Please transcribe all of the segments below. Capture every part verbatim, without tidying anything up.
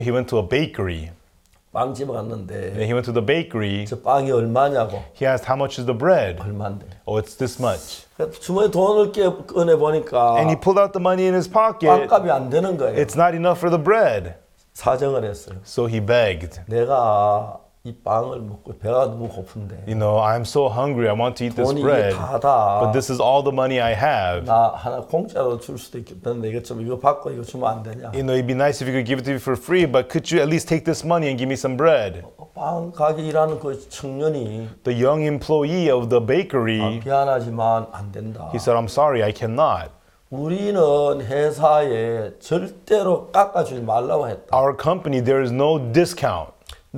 He went to a bakery. 빵집에 갔는데 And he went to the bakery. 저 빵이 얼마냐고. He asked, how much is the bread? 얼마인데. Oh, it's this much. 주머니 돈을 깨 꺼내 보니까 And he pulled out the money in his pocket. 빵값이 안 되는 거예요. It's not enough for the bread. 사정을 했어요. So he begged. 내가 이 빵을 먹고 배가 너무 고픈데 You know, I'm so hungry. I want to eat this 돈이 이게 bread. 다다. But this is all the money I have. 나 하나 공짜로 줄 수도 있겠는데 이거 좀 이거 받고 이거 주면 안 되냐? You know, it'd be nice if you could give it to me for free, but could you at least take this money and give me some bread? 빵 가게 일하는 그 청년이 The young employee of the 아, bakery, 미안하지만 안 된다. he said, I'm sorry, I cannot. 우리는 회사에 절대로 깎아주지 말라고 했다. Our company, there is no discount.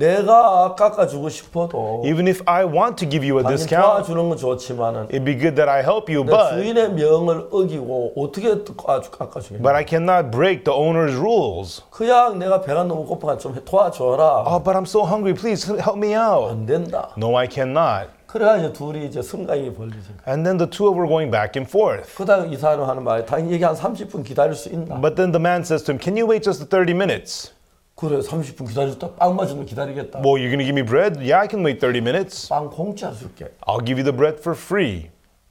내가 깎아주고 싶어도 Even if I want to give you a 당연히 discount, 도와주는 건 좋지만은 it'd be good that I help you, 내 but 주인의 명을 어기고 어떻게 깎아주겠냐? but I cannot break the owner's rules. 그냥 내가 배가 너무 고파서 좀 도와줘라. Oh, but I'm so hungry. Please help me out. 안 된다. No, I cannot. 그래가지고 둘이 이제 승강이 벌리죠. And then the two of them were going back and forth. 그다음 이 사람 하는 말이 당연히 이게 한 삼십 분 기다릴 수 있나? But then the man says to him, can you wait just thirty minutes? 그래 삼십 분 기다렸다 빵 맞으면 기다리겠다. Well, you're going to give me bread? Yeah, I can wait thirty minutes. 빵 공짜 줄게. I'll give you the bread for free.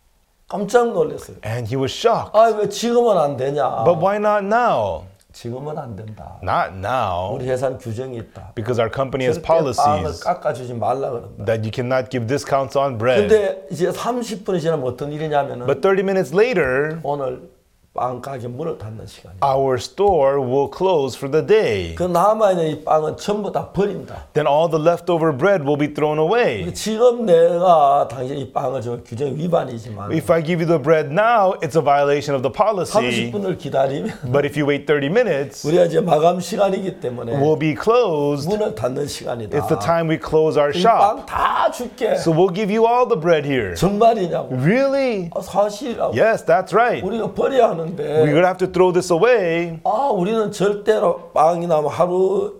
깜짝 놀랐어요. And he was shocked. 아 왜 지금은 안 되냐? But why not now? 지금은 안 된다. Not now. 우리 회사는 규정이 있다. Because our company has 절대 빵을 policies 깎아주지 말라 그런다. that you cannot give discounts on bread. 근데 이제 삼십 분이 지나면 어떤 일이냐면은 But thirty minutes later, 오늘 빵 가게 문을 닫는 시간이야. our store will close for the day. 그 남아있는 이 빵은 전부 다 버린다. Then all the leftover bread will be thrown away. 지금 내가 당신 이 빵을 좀 규정 위반이지만 If I give you the bread now, it's a violation of the 삼십 policy. 분을 기다리면 But if you wait thirty minutes, 우리가 이제 마감 시간이기 때문에 we'll be closed. 문을 닫는 시간이다. It's the time we close our 이 shop. 빵 다 줄게. So we'll give you all the bread here. 정말이냐고. Really? 아, 사실이라고. Yes, that's right. 우리가 버려야 하는데 We're going to have to throw this away. 아 우리는 절대로 빵이나 뭐 하루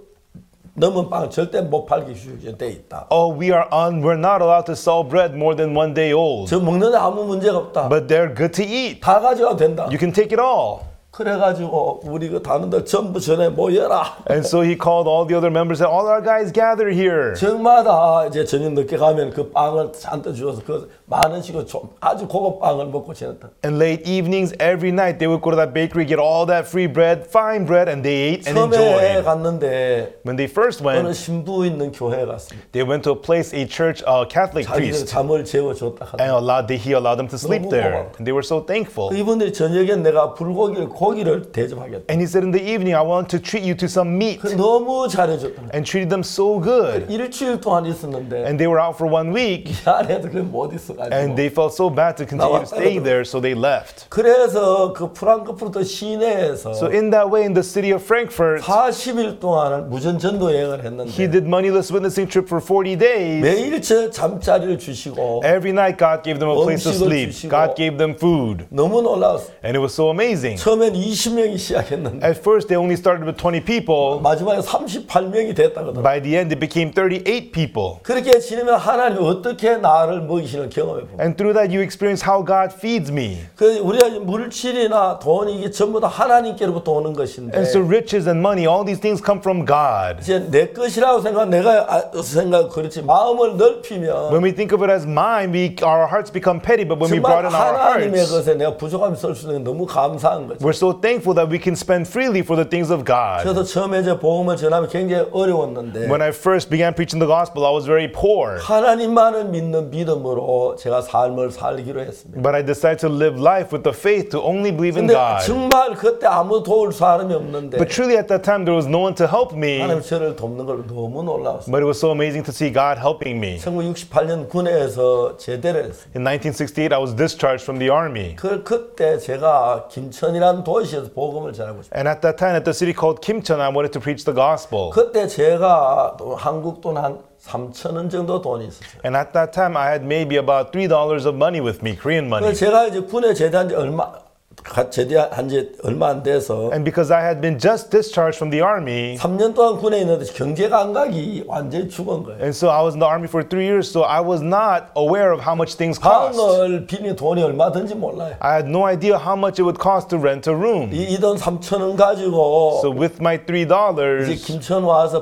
넘은 빵 절대 못 팔기 돼 있다. Oh, we are on, we're not allowed to sell bread more than one day old. 저 먹는데 아무 문제가 없다. But they're good to eat. 다 가져가도 된다. You can take it all. 그래가지고 우리 그 단원들 전부 전에 모여라. And so he called all the other members and all our guys gather here. 정마다 이제 저녁 늦게 가면 그 빵을 잔뜩 주어서 그 많은 식으로 좀 아주 고급 빵을 먹고 지냈다. And late evenings, every night, they would go to that bakery, get all that free bread, fine bread, and they ate and 처음에 enjoyed. 갔는데 When they first 어느 went, 신부 있는 교회에 갔습니다. they went to a place, a church, a Catholic 자기들 priest, 잠을 재워줬다 and 하더라고요. allowed, they, he allowed them to sleep 너무 there. 고마워. And they were so thankful. 이분들이 저녁에 내가 불고기를 고기를 대접하겠다. And he said, in the evening, I want to treat you to some meat. 그 너무 잘해줬다. And treated them so good. 일주일 동안 있었는데 And they were out for one week. 이 안에도 그게 못 있어가지고. And they felt so bad to continue to stay there, so they left. 그래서 그 프랑크푸르트 시내에서 So in that way, in the city of Frankfurt, 사십 일 동안 무전 전도 여행을 he 했는데 did moneyless witnessing trip for forty days. 매일 저 잠자리를 주시고 Every night, God gave them a place to 음식을 sleep. 주시고. God gave them food. 너무 놀라웠어. And it was so amazing. 처음엔 이십 명이 시작했는데 At first, they only started with twenty people. 마지막에 삼십팔 명이 됐다거든. By the end, it became thirty-eight people. 그렇게 지내면 하나님이 어떻게 나를 먹이시는 경험해 보고. And through that, you experience how God feeds me. 그 우리가 물질이나 돈이 이게 전부 다 하나님께로부터 오는 것인데 And so riches and money, all these things come from God. 이제 내 것이라고 생각, 내가 아, 생각 그렇지 마음을 넓히면 When we think of it as mine, we, our hearts become petty. But when we 정말 brought in our 하나님의 hearts, 것에 내가 부족함이 쓸 수 있는 게 너무 감사한 거죠. we're so thankful that we can spend freely for the things of God. 저도 처음에 저 복음을 전하면 굉장히 어려웠는데 When I first began preaching the gospel, I was very poor. 하나님만을 믿는 믿음으로 제가 삶을 살기로 했습니다. But I decided to live life with the faith to only believe in 근데 God. 정말 그때 아무 도울 사람이 없는데 But truly at that time, there was no one to help me. 하나님 저를 돕는 걸 너무 놀라웠어요. But it was so amazing to see God helping me. 천구백육십팔 년 군에서 제대를 했어요. In nineteen sixty-eight, I was discharged from the army. 그, 그때 제가 김천이라는 도시에서 복음을 전하고 싶어요. And at that time, at the city called Kimcheon, I wanted to preach the gospel. 그때 제가 또 한국 돈 한 삼천 원 정도 돈이 있었어요. And at that time, I had maybe about three dollars of money with me, Korean 그 money. 제가 이제 군에 제대한 지 얼마 가- 제대한 지 얼마 안 돼서 And because I had been just discharged from the army, 삼 년 동안 군에 있는데 경제 감각이 완전히 죽은 거예요. and so I was in the army for three years, so I was not aware of how much things cost. 방을 비니 돈이 얼마든지 몰라요. I had no idea how much it would cost to rent a room. 이 돈 삼천 원 가지고 So with my three 이제 dollars, 김천 와서